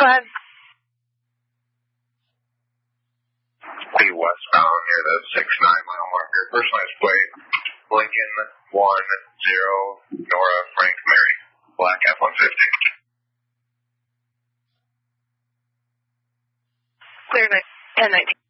Go ahead. Be westbound near the 6-9 mile marker. First license plate, Lincoln 10, Nora Frank Mary, black F-150. Clear 1019.